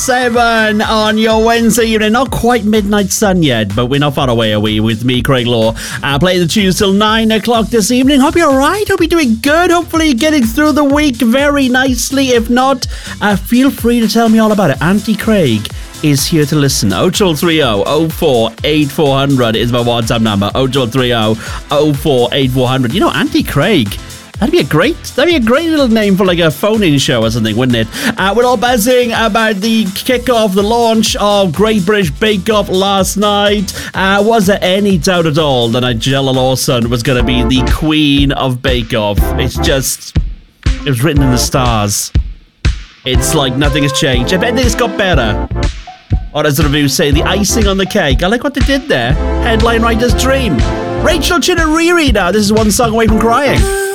7 on your Wednesday evening. Not quite midnight sun yet, but we're not far away, are we? With me, Craig Law. Play the tunes till 9 o'clock this evening. Hope you're alright. Hope you're doing good. Hopefully you're getting through the week very nicely. If not, feel free to tell me all about it. Auntie Craig is here to listen. 0330 04 8400 is my WhatsApp number. 0330 04 8400. You know, Auntie Craig. That'd be a great little name for like a phone-in show or something, wouldn't it? We're all buzzing about the kickoff, the launch of Great British Bake Off last night. Was there any doubt at all that Nigella Lawson was going to be the queen of Bake Off? It was written in the stars. It's like nothing has changed. If anything's got better. Or as the reviews say, the icing on the cake. I like what they did there. Headline writer's dream. Rachel Chitteriri now. This is One Song Away from Crying.